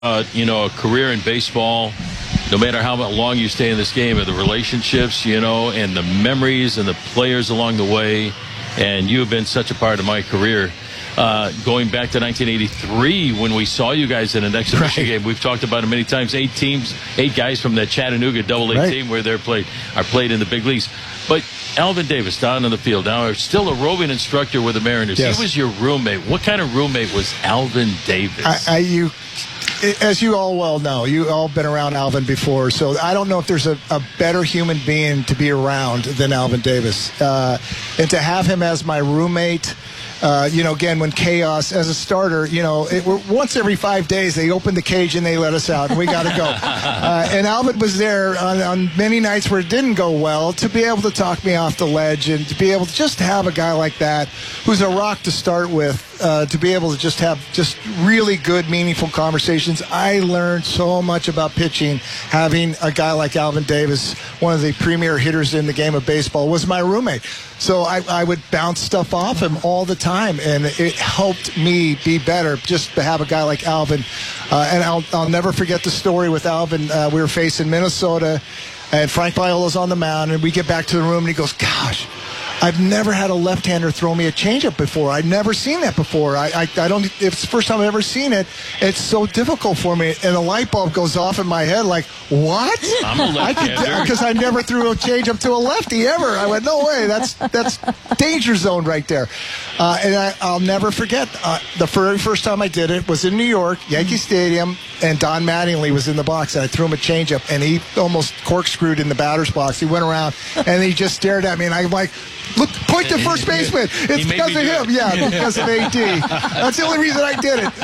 a career in baseball, no matter how long you stay in this game, and the relationships, and the memories and the players along the way. And you have been such a part of my career. Going back to 1983 when we saw you guys in an exhibition game. We've talked about it many times. 8 guys from that Chattanooga Double-A team where they're played in the big leagues. But Alvin Davis down on the field now, still a roving instructor with the Mariners. Yes. He was your roommate. What kind of roommate was Alvin Davis? As you all well know, you all been around Alvin before, so I don't know if there's a better human being to be around than Alvin Davis. And to have him as my roommate, again, when chaos, as a starter, once every 5 days they open the cage and they let us out, and we got to go. And Alvin was there on many nights where it didn't go well to be able to talk me off the ledge and to be able to just have a guy like that who's a rock to start with, to be able to just have just really good, meaningful conversations. I learned so much about pitching having a guy like Alvin Davis, one of the premier hitters in the game of baseball, was my roommate. So I would bounce stuff off him all the time, and it helped me be better just to have a guy like Alvin. And I'll never forget the story with Alvin. We were facing Minnesota, and Frank Viola's on the mound, and we get back to the room, and he goes, "Gosh, I've never had a left-hander throw me a changeup before. I've never seen that before. I don't. It's the first time I've ever seen it. It's so difficult for me." And the light bulb goes off in my head, like, what? I'm a left-hander because I never threw a changeup to a lefty ever. I went, no way. That's danger zone right there. And I'll never forget the very first time I did it was in New York, Yankee Stadium, and Don Mattingly was in the box, and I threw him a changeup, and he almost corkscrewed in the batter's box. He went around, and he just stared at me, and I'm like, "Look, point to first baseman. It's because of him." Yeah, because of AD. That's the only reason I did it.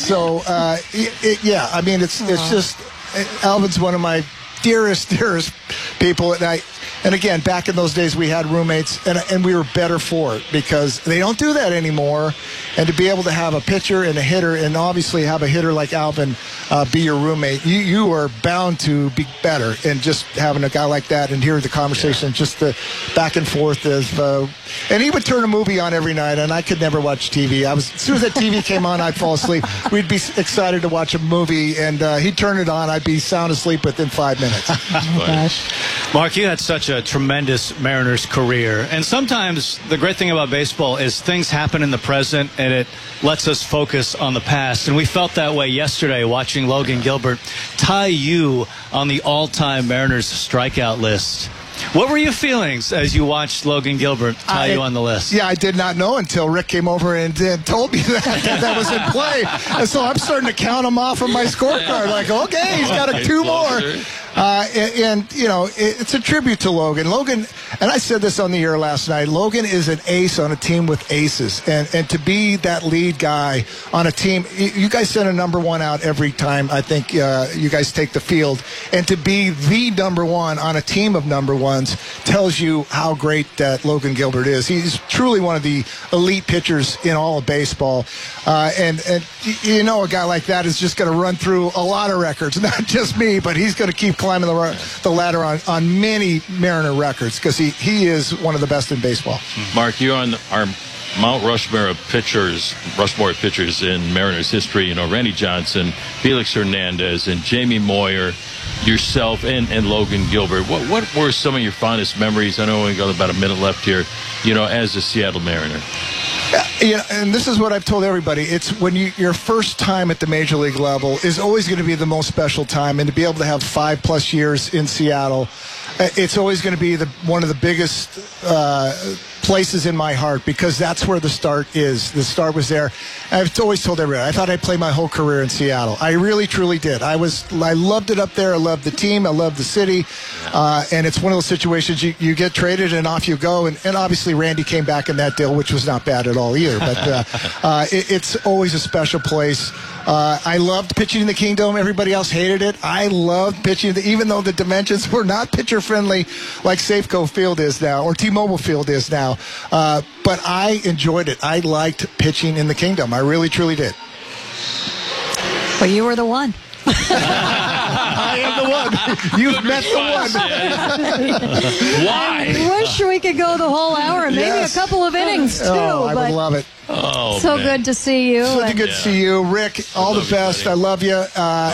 I mean, it's just, Alvin's one of my dearest people. And again, back in those days, we had roommates, and we were better for it because they don't do that anymore. And to be able to have a pitcher and a hitter, and obviously have a hitter like Alvin be your roommate, you are bound to be better. And just having a guy like that and hear the conversation, just the back and forth and he would turn a movie on every night, and I could never watch TV. As soon as that TV came on, I'd fall asleep. We'd be excited to watch a movie, and he'd turn it on. I'd be sound asleep within 5 minutes. Oh, gosh. Mark, you had such a tremendous Mariners career, and sometimes the great thing about baseball is things happen in the present and it lets us focus on the past, and we felt that way yesterday watching Logan Gilbert tie you on the all-time Mariners strikeout list. What were your feelings as you watched Logan Gilbert tie you on the list? Yeah, I did not know until Rick came over and told me that was in play. And so I'm starting to count him off on my scorecard. Like, okay, he's got 2 more. It's a tribute to Logan. Logan, and I said this on the air last night, Logan is an ace on a team with aces. And to be that lead guy on a team, you guys send a number 1 out every time, I think, you guys take the field. And to be the number 1 on a team of number 1s tells you how great that Logan Gilbert is. He's truly one of the elite pitchers in all of baseball. And a guy like that is just going to run through a lot of records, not just me, but he's going to keep climbing the ladder on many Mariner records because he is one of the best in baseball. Mark, you're on our Mount Rushmore of pitchers in Mariners history. Randy Johnson, Felix Hernandez, and Jamie Moyer, yourself, and Logan Gilbert. What were some of your fondest memories? I know we got about a minute left here, as a Seattle Mariner. And this is what I've told everybody. It's when your first time at the major league level is always going to be the most special time. And to be able to have 5+ years in Seattle, it's always going to be one of the biggest places in my heart because that's where the start is. The start was there. I've always told everybody, I thought I'd play my whole career in Seattle. I really, truly did. I loved it up there. I loved the team. I loved the city. And it's one of those situations you get traded and off you go. And obviously Randy came back in that deal, which was not bad at all either. But it's always a special place. I loved pitching in the Kingdome. Everybody else hated it. I loved pitching, even though the dimensions were not pitcher-friendly like Safeco Field is now or T-Mobile Field is now. But I enjoyed it. I liked pitching in the Kingdome. I really, truly did. Well, you were the one. I am the one. You've met the one. Why? I wish we could go the whole hour and maybe a couple of innings, too. Oh, I would love it. Oh, So man. good to see you. So good to see you. Rick, all the love you, best. buddy. I love you.